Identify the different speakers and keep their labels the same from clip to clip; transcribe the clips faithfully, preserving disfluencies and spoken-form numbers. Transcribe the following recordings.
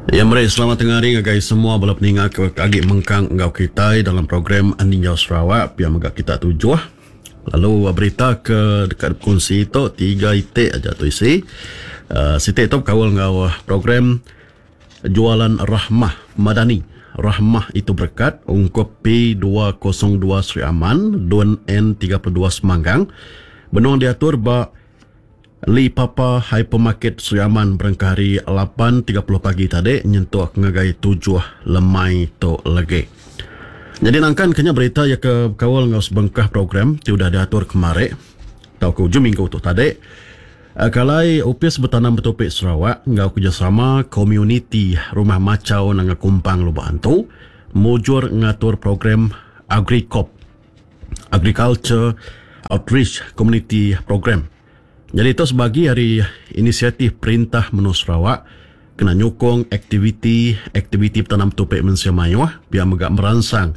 Speaker 1: Ya, mari selamat tengah hari guys semua bala peningat ke kagi mengkang ngau kita dalam program Aninjau Sarawak pia megak kita tujuh. Lalu berita ke dekat kunci itu tiga itik aja tu isi. Uh, sitik itu kawal ngau program jualan Rahmah Madani. Rahmah itu berkat ungkup P dua kosong dua Sri Aman Dun N tiga puluh dua Semanggang. Benung diatur ba Li Papa Hypermarket Sri Aman berangka hari lapan tiga puluh pagi tadi nyentuh ngagai tujuh lemai to lagi. Jadi nangkan kena berita ya ke kawal ngau sebengkah program ti udah diatur kemari tau ke ujung minggu tu tadi. Kalai Opis Bertanam Betopik Sarawak ngau kerjasama komuniti Rumah Macau nang Kumpang Lubang tu mujur ngatur program AgriCop Agriculture Outreach Community Program. Jadi itu sebagai hari inisiatif Perintah Menu Sarawak kena nyokong aktiviti-aktiviti bertanam topik Malaysia Mayuah biar megak merangsang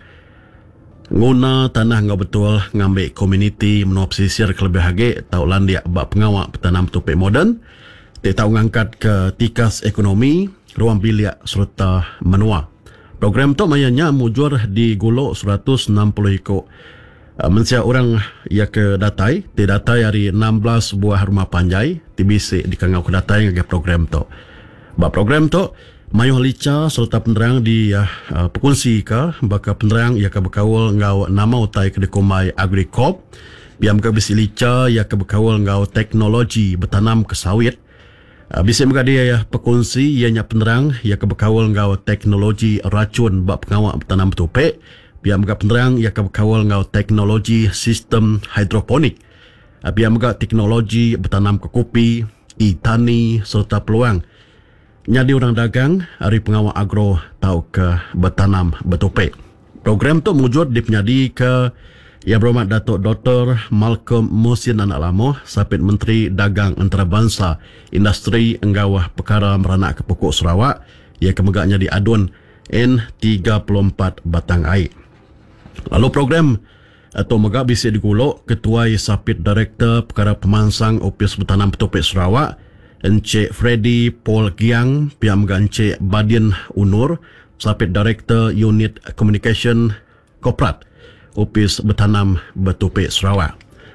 Speaker 1: nguna tanah ngau betul ngambil komuniti menua pesisir kelebih hagi tau landiak bak pengawak bertanam topik moden dia tahu ngangkat ke tikas ekonomi ruang biliak serta menua. Program tu mayanya mujur di Gulok seratus enam puluh ikut Malaysia orang ia ke datai, di datai hari enam belas buah rumah panjai, T B C di kangau ke datai ngagak program tu. Ba program tu mayuh lica serta penerang di uh, pekunsi ka baka penerang ia ke berkawal ngau nama utai ke dekomai AgriCop. Biar mereka bisi lica ia ke berkawal ngau teknologi bertanam ke sawit. Uh, bisi mereka dia ya pekunsi ianya penerang ia ke berkawal ngau teknologi racun bak pengawak bertanam betopek. Biar mereka penerang ia akan berkawal ngau teknologi sistem hidroponik. Biar mereka teknologi bertanam ke kopi, e-tani serta peluang. Nyadi orang dagang, hari pengawal agro tau ke bertanam betopek. Program tu mujud di penyadi ke Yang Berhormat Datuk Doktor Malcolm Musin Anak Lamo, Sapit Menteri Dagang Antarabangsa Industri Enggawah Perkara Meranak ke Pokok Sarawak. Ia kemegaknya di adun N tiga puluh empat Batang Air. Lalu program atau megak bisi digulok Ketua Sapit Direktur Perkara Pemansang Opis Bertanam Betopik Sarawak Encik Freddy Paul Giang pihak megak Encik Badin Unur Sapit Direktur Unit Communication Korporat Opis Bertanam Betopik Sarawak.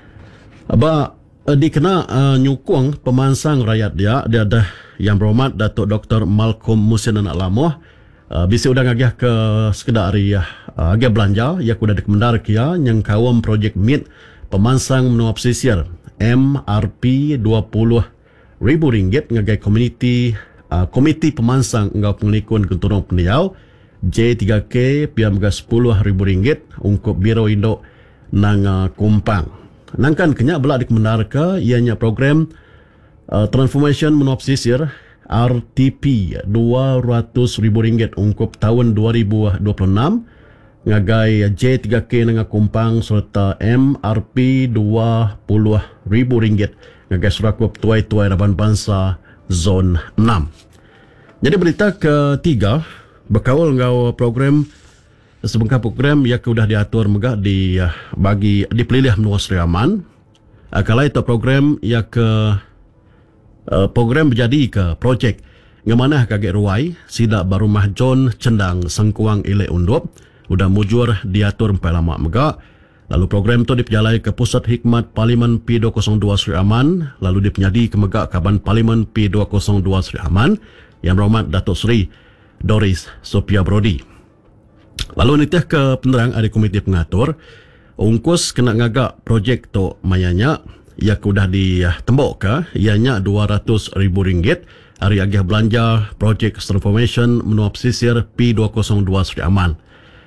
Speaker 1: Aba dikena uh, nyukung pemansang rakyat dia dia ada Yang Berhormat Datuk Doktor Malcolm Musin Anak Lamoh. Uh, bisa udah ngagih ke sekedar hari uh, agak belanja ya kuda dikemendar kia yang kawam projek M I T pemansang menua pesisir M R P dua puluh ribu ringgit ngagih komuniti uh, komiti pemansang ngau pengelikun kenturung pendiau J tiga K pia megah sepuluh ribu ringgit untuk Biro Induk nang uh, Kumpang. Nangkan kenyak belak dikemendar ke ianya program uh, transformation menua pesisir R T P dua ratus ribu ringgit untuk tahun dua ribu dua puluh enam ngagai J tiga K nang Kumpang serta M R P dua puluh ribu ringgit ngagai Surakup Tuai-Tuai Raban Bangsa Zon enam. Jadi berita ketiga berkawal ngau program sebengkah program yang sudah diatur megah di bagi dipilih menua Sri Aman. Kalau itu program yang ke Uh, program berjadi ke projek ngemanah kagek ruai sida barumah John Cendang Sengkuang Ilek Undup udah mujur diatur empat lama megak. Lalu program tu diperjalai ke Pusat Hikmat Parlimen P dua kosong dua Sri Aman, lalu dipenyadi ke megak Kaban Parlimen P dua kosong dua Sri Aman Yang Berhormat Datuk Seri Doris Sophia Brody. Lalu nitih ke penerang ada komiti pengatur ungkus kena ngagak projek tu mayanya ia sudah ditembok ke ianya dua ratus ribu ringgit hari agih belanja projek transformation menua pesisir P dua kosong dua Sri Aman.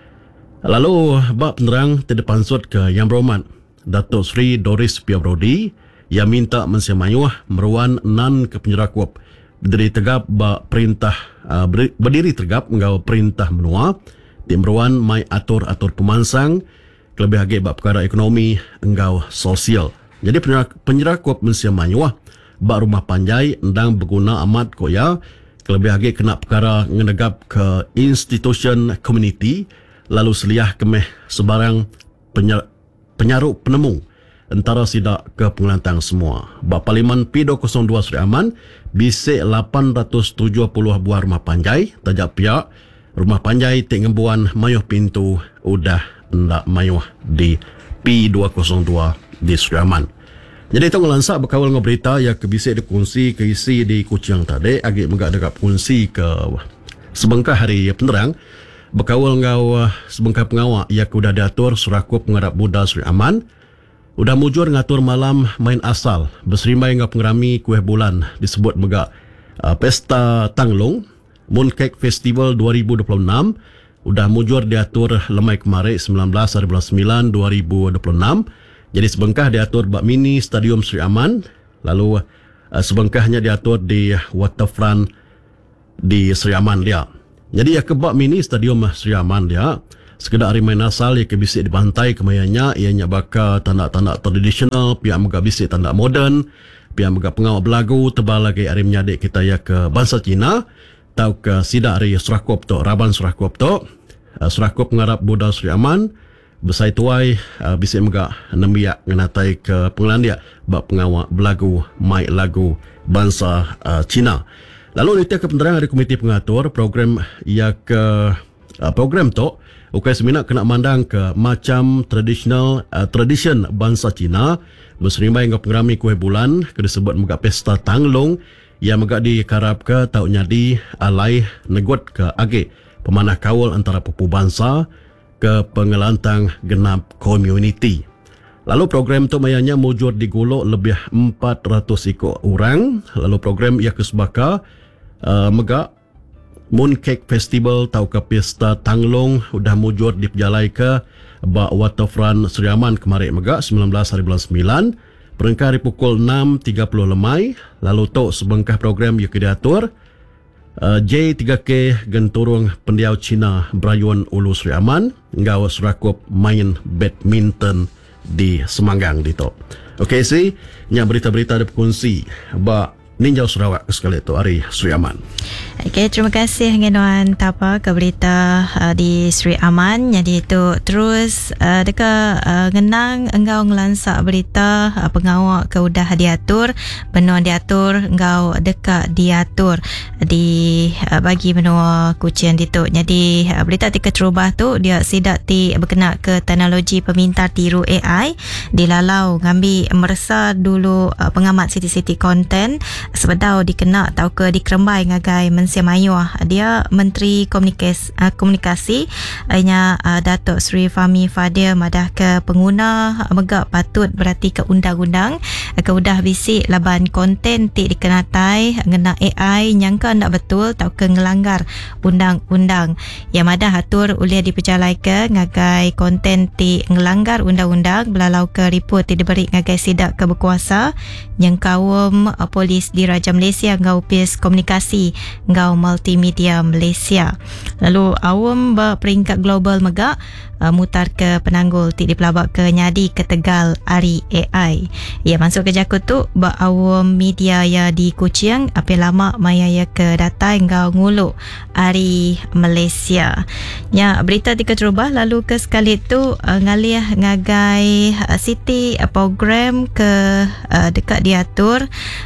Speaker 1: Lalu bab penerang terdepan sud ke Yang Berhormat Datuk Seri Doris Sophia Brody yang minta Malaysia Mayuah meruan nan ke penyerakup berdiri tegap bak perintah uh, berdiri tegap ngau perintah menua di meruan mai atur-atur pemansang kelebih agih bab perkara ekonomi engau sosial. Jadi penyerakup Malaysia Mayuah bak rumah panjai endang berguna amat koya kelebih lagi kena perkara ngenegap ke institution community lalu seliah kemeh sebarang penyer, penyaruk penemu antara sidak ke pengelantang semua. Bak Parlimen P dua kosong dua Seri Aman, bisik lapan ratus tujuh puluh buah rumah panjai, tajak pihak rumah panjai tik ngembuan mayuh pintu udah ndak mayuh di P dua kosong dua di Seri Aman. Jadi itu ngelansak berkawal dengan berita yang kebisik dikongsi ke isi di Kuching tadi, agak megak dekat kongsi ke sebengkah hari penerang, berkawal ngau sebengkah pengawak yang sudah diatur Surakup Pengarap Buddha Seri Aman, udah mujur ngatur malam main asal berserimai ngau pengerami kuih bulan disebut megak uh, Pesta Tanglong Mooncake Festival dua ribu dua puluh enam, udah mujur diatur lemai kemarin sembilan belas hari bulan sembilan dua ribu dua puluh enam. Jadi sebengkah diatur bak mini Stadium Seri Aman, lalu uh, sebengkahnya diatur di waterfront di Seri Aman dia. Jadi ya kebak mini Stadium Seri Aman dia sekedar hari main asal yang kebisik di pantai kemayanya ianya bakal tanda-tanda tradisional, pihak megak bisik tanda moden, pihak megak pengawal belagu tebal lagi hari menyadik kita ya ke bangsa Cina tau ke sidak hari Surakup tu, Raban Surakup tu, uh, Surakup Pengarap Buddha Seri Aman besai tuai uh, bisik megak nembiak ngenatai ke pengelan dia bak pengawal belagu mai lagu bangsa uh, Cina. Lalu nita ke penerang dari komiti pengatur program ya ke uh, program tu Ukai Semina kena mandang ke macam tradisional uh, tradition bangsa Cina berserimai dengan pengerami kuih bulan ke disebut megak Pesta Tanglong yang megak dikarap ke tau nyadi alai negot ke age pemanah kawal antara pupu bangsa ke pengelantang genap community. Lalu program tu mayanya mujur diguluk lebih empat ratus ikut orang. Lalu program ia kesebaka uh, megak Mooncake Festival tau ke Pesta Tanglong udah mujur diperjalai ke bak waterfront Seri Aman kemarin megak sembilan belas hari bulan sembilan perengkah hari pukul enam tiga puluh lemai. Lalu tu sebengkah program yang diatur uh, J tiga K genturung pendiau Cina Berayun Ulu Seri Aman ngau Surakup main badminton di Semanggang di tu. Okey si nya berita-berita ada berkongsi bak Ninjau Sarawak sekali itu hari Seri Aman.
Speaker 2: Okey, terima kasih Ngenuan Tapa ke berita uh, di Seri Aman. Jadi itu terus uh, dekat uh, ngenang engkau ngelansak berita uh, pengawak ke udah diatur, benua diatur, engkau dekat diatur di uh, bagi benua Kuching itu. Jadi uh, berita tika terubah tu dia sidak ti berkenaan ke teknologi pemintar tiru A I dilalau ngambil meresa dulu uh, pengamat siti-siti konten sebetau dikena atau ke dikerembai ngagai Mensia Mayuah. Dia Menteri Komunikasi, uh, komunikasi nya uh, Datuk Seri Fahmi Fadil madah ke pengguna uh, megak patut berarti ke undang-undang uh, ke udah bisik laban konten ti dikenatai ngena A I nyangka ndak betul atau ke ngelanggar undang-undang. Ya madah atur uliah diperjalai ke ngagai konten ti ngelanggar undang-undang belalau ke report ti diberi ngagai sidak ke berkuasa yang kaum uh, polis di Raja Malaysia ngau Pis Komunikasi ngau Multimedia Malaysia. Lalu awam ba peringkat global megak uh, mutar ke penanggul ti dipelabak ke nyadi ke Tegal Ari A I. Ya masuk ke jakut tu ba awam media ya di Kuching apa lama maya ya ke data ngau ngulu Ari Malaysia. Ya berita tika terubah lalu ke sekali tu uh, ngalih ngagai uh, city uh, program ke uh, dekat diatur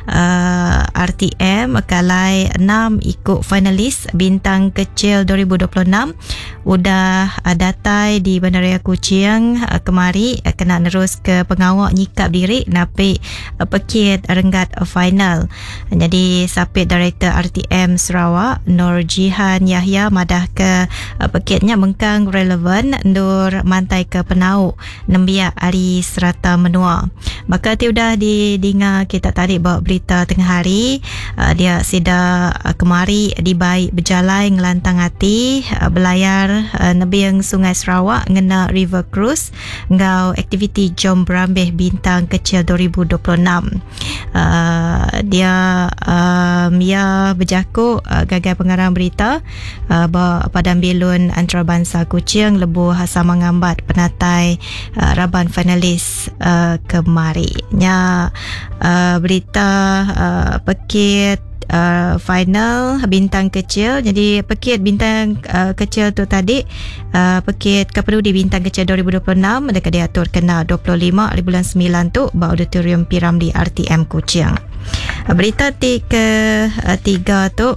Speaker 2: uh, R T M kalai enam ikut finalis bintang kecil dua ribu dua puluh enam udah uh, datai di Bandaraya Kuching uh, kemari uh, kena nerus ke pengawak nyikap diri napi uh, pekit renggat uh, final. Jadi sapit Director R T M Sarawak Nur Jihan Yahya madah ke uh, pekitnya mengkang relevan ndur mantai ke penau nembiak hari serata menua. Maka ti udah di dinga kita tadi bawa berita tengah hari uh, dia sida uh, kemari di baik berjalan ngelantang hati uh, belayar uh, nebiang Sungai Sarawak ngena River Cruise ngau aktiviti Jom Berambih Bintang Kecil dua ribu dua puluh enam. Uh, dia um, ya berjaku uh, gagal pengarang berita uh, bahawa Padang Bilun Antarabangsa Kuching lebuh hasa mengambat penatai uh, Raban finalis uh, kemari. Nya uh, berita uh, pekit uh, final bintang kecil. Jadi pekit bintang uh, kecil tu tadi, uh, pekit Keperudi bintang kecil dua ribu dua puluh enam dekat diatur kena dua puluh lima hari bulan sembilan tu ba auditorium P Ramlee R T M Kuching. Uh, berita ti ke uh, tiga tu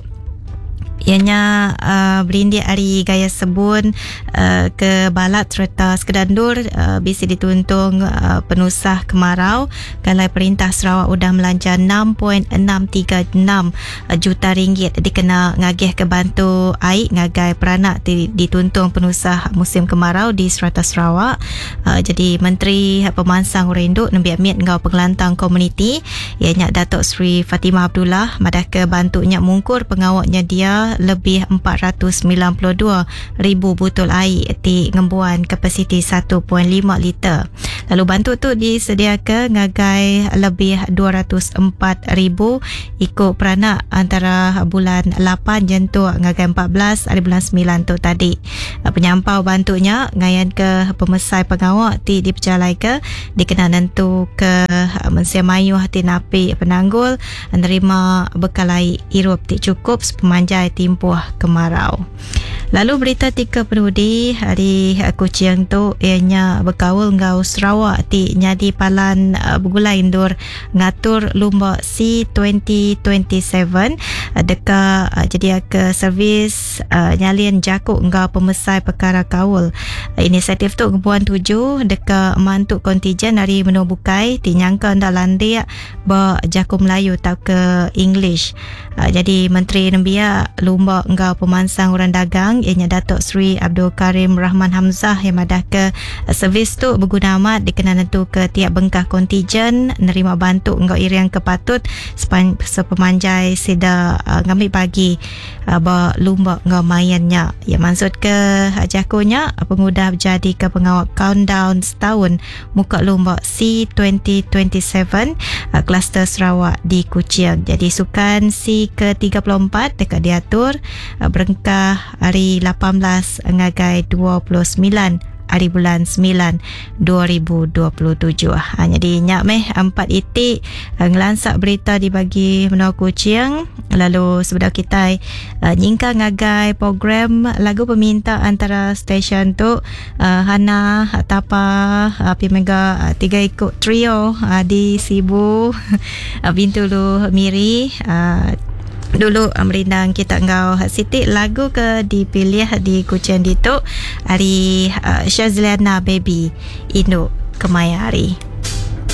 Speaker 2: ianya uh, berindik hari Gaya Sebun uh, ke Balat serta Sekedandur uh, bisi dituntung uh, penusah kemarau kalai Perintah Sarawak udah melanja enam perpuluhan enam tiga enam juta ringgit dikena ngagih ke bantu air ngagai peranak di, dituntung penusah musim kemarau di Serata Sarawak. Uh, jadi Menteri Pemansang Orang Induk nembiak mit ngau pengelantang komuniti ianya Datuk Seri Fatimah Abdullah madah ke bantu nyak mungkur pengawaknya dia lebih empat ratus sembilan puluh dua ribu botol air di ngembuan kapasiti satu perpuluhan lima liter. Lalu bantu tu disediakan ngagai lebih dua ratus empat ribu ikut peranak antara bulan lapan jentuk ngagai empat belas hari bulan sembilan tu tadi. Penyampau bantunya ngayan ke pemesai pengawak ti dipercalai ke dikena nentu ke Mensia Mayuh ti napi penanggul menerima bekal air irup ti cukup sepemanjai timpuh kemarau. Lalu berita tiga Perudi hari Kuching tu ianya berkaul ngau Sarawak ti nyadi palan uh, bergulai indur ngatur lumba C dua ribu dua puluh tujuh deka uh, jadi ke servis uh, nyalin jakuk ngau pemesai perkara kaul. Uh, inisiatif tu ngebuan tujuh deka mantuk kontijen hari menubukai ti nyangka ndak landia ba jakuk Melayu tau ke English. Uh, jadi Menteri Nembia lumba ngau pemansang orang dagang ianya Datuk Seri Abdul Karim Rahman Hamzah yang madah ke uh, servis tu berguna amat dikena nentu ke tiap bengkah kontijen nerima bantu ngau irian kepatut sepan, sepemanjai sida uh, ngambil bagi uh, ba lumba ngau mayannya yang maksud ke uh, jakunya uh, pengudah jadi ke pengawal countdown setahun muka lumba C dua ribu dua puluh tujuh uh, kluster Sarawak di Kuching. Jadi sukan C ke tiga puluh empat dekat diatur uh, berengkah hari lapan belas ngagai dua puluh sembilan hari bulan sembilan dua ribu dua puluh tujuh. Ha, jadi nyak meh empat itik uh, ngelansak berita dibagi menua Kuching. Lalu sebelah kita uh, nyingka ngagai program lagu peminta antara stesen tu uh, Hana Tapa uh, Pi Mega uh, tiga ikut trio uh, di Sibu uh, Bintulu Miri uh, dulu merindang kita ngau Siti lagu ke dipilih di Kuching ditu hari uh, Syazliana Baby Indo Kemayari.